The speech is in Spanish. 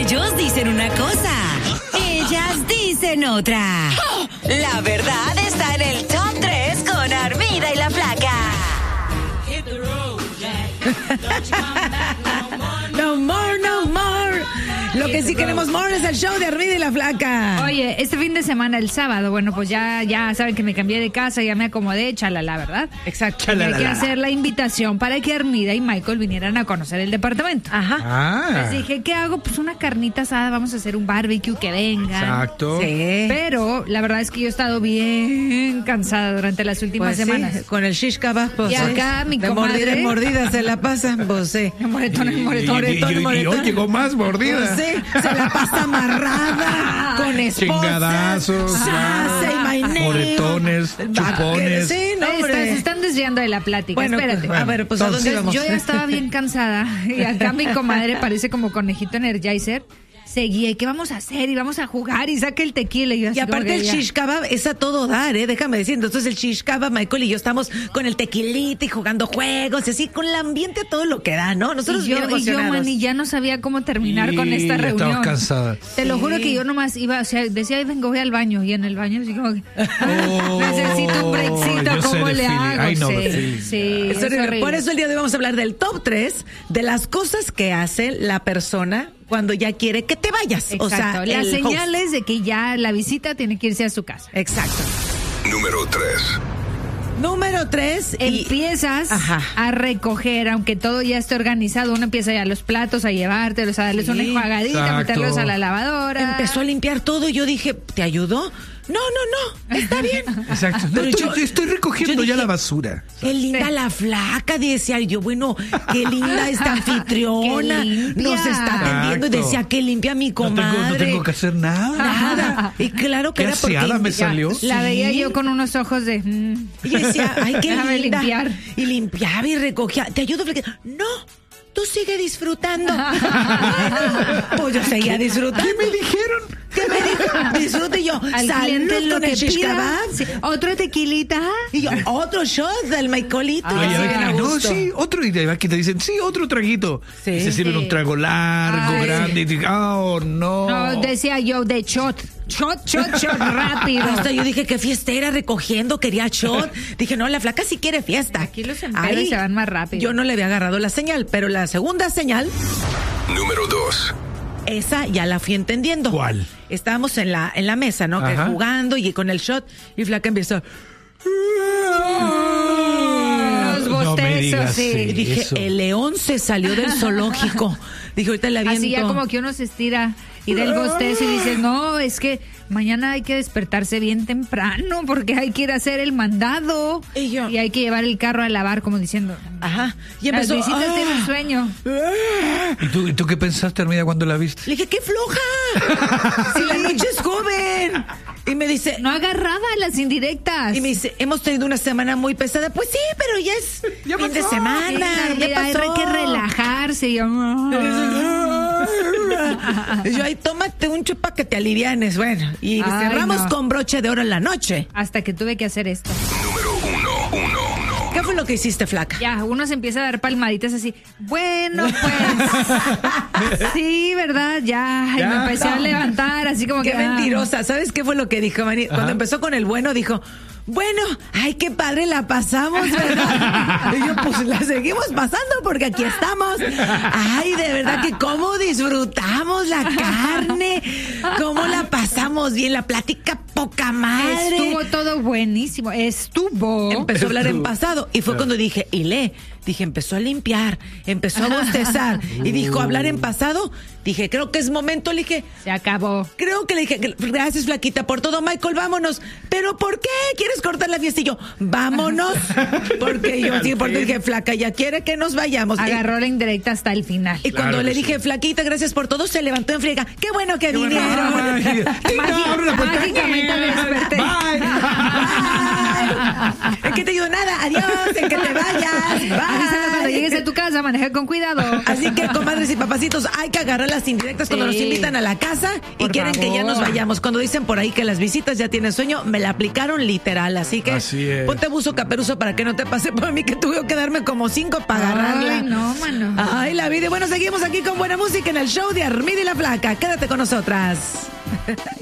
Ellos dicen una cosa, ellas dicen otra. La verdad está en el Top 3 con Armida y la Flaca. No more, no more. Lo que sí queremos more es el show de Armida y la Flaca. Oye, este fin de semana, el sábado, bueno, pues ya saben que me cambié de casa, ya me acomodé, chalala, ¿verdad? Exacto. Hay que hacer la invitación para que Armida y Michael vinieran a conocer el departamento. Ajá. Les dije, ¿qué hago? Pues una carnita asada, vamos a hacer un barbecue, que vengan. Exacto. Sí. Pero la verdad es que yo he estado bien cansada durante las últimas Pues semanas. sí, con el shish kebab, pues, Y acá mi de comadre- mordida en mordida se la pasa, pues sí. Moretón. Y hoy llegó más mordida. Pues sí, se la pasa amarrada con esposas, Chingadazos, salsa y marinero. moretones, chupones. Sí, no, hombre. Se están desviando de la plática. Bueno, Espérate. a ver, pues ¿a dónde Entonces, íbamos? yo ya estaba bien cansada y acá mi comadre parece como conejito Energizer. Seguía, ¿y qué vamos a hacer? Y vamos a jugar y saca el tequila. Y, yo así Y aparte como el que ya. shish kebab es a todo dar, déjame decir. Entonces el shish kebab, Michael y yo estamos con el tequilita y jugando juegos y así, con el ambiente todo lo que da, ¿no? Nosotros Y yo, bien emocionados. Manny, ya no sabía cómo terminar con esta ya reunión. estaba cansada. Te lo juro que yo nomás iba, o sea, decía, ay, vengo, voy al baño. Y en el baño así como que, necesito un breakcito, yo sé ¿cómo the le feeling. hago? I know the Sí, feeling. sí, Es es horrible. horrible. Por eso el día de hoy vamos a hablar del top 3 de las cosas que hace la persona cuando ya quiere que te vayas. Exacto, O sea, las el host. señales de que ya la visita tiene que irse a su casa. Exacto. Número 3. Número 3. Empiezas Ajá. a recoger, aunque todo ya esté organizado, uno empieza ya los platos a llevártelos, a darles una enjuagadita, a exacto. meterlos a la lavadora. Empezó a limpiar todo y yo dije, ¿te ayudó? No, está bien. Exacto. No, Pero estoy recogiendo yo dije, ya la basura. Qué linda la Flaca, decía yo, bueno, qué linda esta anfitriona, Qué limpia. nos está atendiendo y Exacto. decía, qué limpia mi No comadre. tengo que hacer nada. Nada. Y claro que Qué era porque aseada me salió. La Sí. veía yo con unos ojos de... Y decía, ay, qué Déjame linda. limpiar. Y limpiaba y recogía. ¿Te ayudo, Flaquita? No, tú sigue disfrutando. Pues yo seguía disfrutando. ¿Qué me dijeron? ¿Qué me dijo? Disfrute y yo. Al cliente Salud lo con que el shish pida. kebab. Sí, otro tequilita. Y yo, otro shot del Michaelito. Ay, Y así ay, bien a no, gusto. sí, otro. Y aquí te dicen, sí, otro traguito. Sí. Y se sirven Sí. un trago largo, Ay, grande. Y digo, oh, no. No, decía yo de shot. Shot, rápido. Hasta yo dije que fiestera recogiendo, quería shot. Dije, no, la Flaca sí quiere fiesta. Aquí los emperos se van más rápido. Yo no le había agarrado la señal, pero la segunda señal, Número 2. esa ya la fui entendiendo. ¿Cuál? Estábamos en la mesa, ¿no? Que Ajá. jugando y con el shot y Flaca empezó. Los No me bostezos, digas, sí. Y dije, eso. el león se salió del zoológico. Dije, ahorita la viento. Así ya como que uno se estira y del bostezo y dice, no, es que mañana hay que despertarse bien temprano porque hay que ir a hacer el mandado Y yo- hay que llevar el carro a lavar, como diciendo, Ajá. Y las empezó. visitas tienen sueño. ¿Y tú qué pensaste, Armida, cuando la viste? Le dije, ¡qué floja! Si la noche es joven. Y me dice, No agarraba las indirectas. y me dice, hemos tenido una semana muy pesada. Pues sí, pero ya es fin de semana. Ya pasó. Hay que relajarse. Y yo, Y yo, ay, tómate un chupa que te alivianes. Bueno, y Ay, cerramos no. con broche de oro en la noche. hasta que tuve que hacer esto. Número 1. ¿Qué fue lo que hiciste, Flaca? Ya, uno se empieza a dar palmaditas así. Bueno, pues. Sí, ¿verdad? Ya. Y me empecé a levantar así como Qué que. mentirosa. ¿Sabes qué fue lo que dijo, Mani? Cuando empezó con el bueno, dijo, bueno, ay, qué padre la pasamos, ¿verdad? Y yo, pues la seguimos pasando porque aquí estamos. Ay, de verdad que cómo disfrutamos la carne, cómo la pasamos bien, la plática poca madre. Estuvo todo buenísimo. Estuvo. Empezó a hablar en pasado y fue cuando dije, dije, empezó a limpiar, empezó a bostezar y dijo, hablar en pasado. Dije, creo que es momento, le dije, Se acabó. creo que le dije, gracias, Flaquita, por todo, Michael, vámonos. ¿Pero por qué quieres cortar la fiesta? Y yo, vámonos. Porque yo sí, porque dije, Flaca, ya quiere que nos vayamos. Agarró la indirecta hasta el final. Y cuando Claro le que dije, Flaquita, gracias por todo, se levantó en friega. Qué bueno que Bueno, vinieron. magia. Mágicamente ahorita me desperté. Bye. En que te digo nada, adiós, en que te vayas. Avísame cuando Bye. llegues a tu casa, maneja con cuidado. Así que, comadres y papacitos, hay que agarrar las indirectas cuando Sí. nos invitan a la casa y Por quieren que ya nos favor. vayamos. Cuando dicen por ahí que las visitas ya tienen sueño, me la aplicaron literal. Así que Así es. ponte buzo caperuzo para que no te pase por mí, que tuve que darme como 5 para agarrarla. Ay, no, mano. Ay, la vida. Y bueno, seguimos aquí con buena música en el show de Armida y la Flaca. Quédate con nosotras.